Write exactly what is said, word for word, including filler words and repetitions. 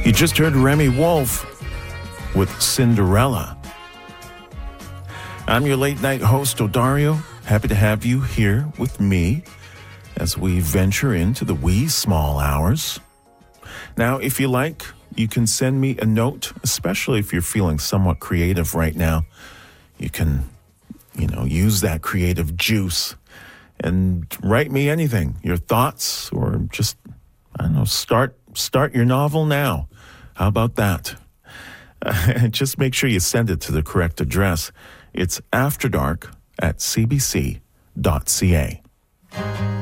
You just heard Remy Wolf with Cinderella. I'm your late night host, Odario. Happy to have you here with me as we venture into the wee small hours. Now, if you like, you can send me a note, especially if you're feeling somewhat creative right now. You can, you know, use that creative juice and write me anything, your thoughts, or just, I don't know, start start your novel now. How about that? Uh, just make sure you send it to the correct address. It's after dark at c b c dot c a.